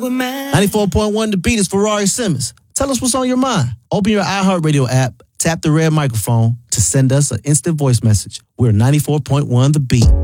94.1 The Beat is Ferrari Simmons. Tell us what's on your mind. Open your iHeartRadio app, tap the red microphone to send us an instant voice message. We're 94.1 The Beat.